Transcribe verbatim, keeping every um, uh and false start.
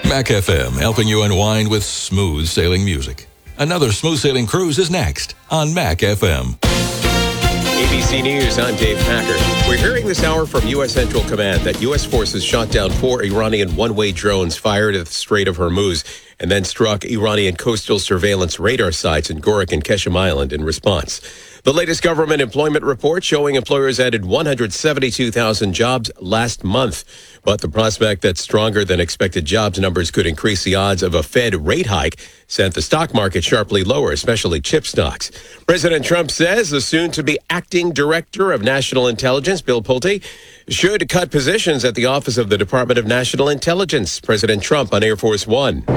Mac F M, helping you unwind with smooth sailing music. Another smooth sailing cruise is next on Mac F M. A B C News, I'm Dave Packer. We're hearing this hour from U S Central Command that U S forces shot down four Iranian one-way drones fired at the Strait of Hormuz and then struck Iranian coastal surveillance radar sites in Gorak and Keshem Island in response. The latest government employment report showing employers added one hundred seventy-two thousand jobs last month. But the prospect that stronger than expected jobs numbers could increase the odds of a Fed rate hike sent the stock market sharply lower, especially chip stocks. President Trump says the soon-to-be acting director of national intelligence, Bill Pulte, should cut positions at the Office of the Department of National Intelligence. President Trump on Air Force One.